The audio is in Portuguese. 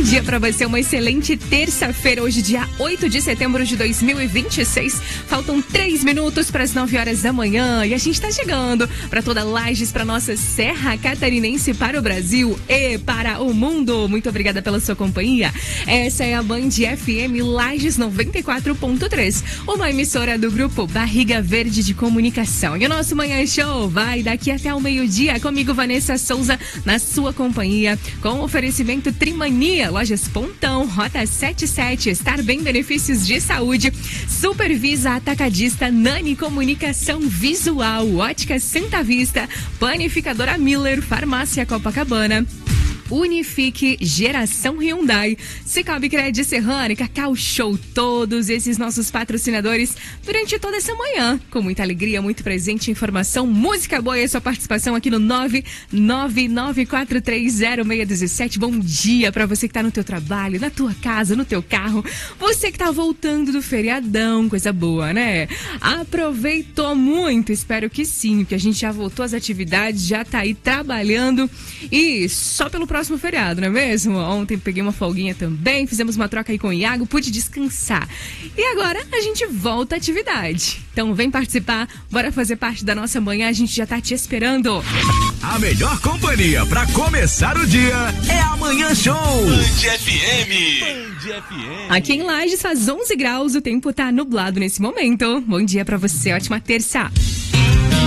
dia pra você, uma excelente terça-feira, hoje dia 8 de setembro de 2026. Faltam 3 minutos para as 9 horas da manhã e a gente tá chegando para toda Lages, para nossa Serra Catarinense, para o Brasil e para o mundo. Muito obrigada pela sua companhia. Essa é a Band FM Lages 94.3, uma emissora do grupo Barriga Verde de Comunicação. E o nosso Manhã Show vai daqui até o meio-dia, comigo, Vanessa Souza, na sua companhia, com oferecimento Trimania, Lojas Pontão, Rota 77, Estar Bem Benefícios de Saúde, Supervisa Atacadista, Nani Comunicação Visual, Ótica Santa Vista, Panificadora Miller, Farmácia Copacabana, Unifique, Geração Hyundai, Cicobi Crédito Serrana e Cacau Show, todos esses nossos patrocinadores durante toda essa manhã, com muita alegria, muito presente, informação, música boa e a sua participação aqui no 999430617. Bom dia pra você que tá no teu trabalho, na tua casa, no teu carro, você que tá voltando do feriadão, coisa boa, né? Aproveitou muito, espero que sim, porque a gente já voltou às atividades, já tá aí trabalhando e só pelo próximo feriado, não é mesmo? Ontem peguei uma folguinha também, fizemos uma troca aí com o Iago, pude descansar. E agora a gente volta à atividade. Então vem participar, bora fazer parte da nossa manhã, a gente já tá te esperando. A melhor companhia pra começar o dia é a Manhã Show. Band FM. Aqui em Lages faz 11 graus, o tempo tá nublado nesse momento. Bom dia pra você, ótima terça.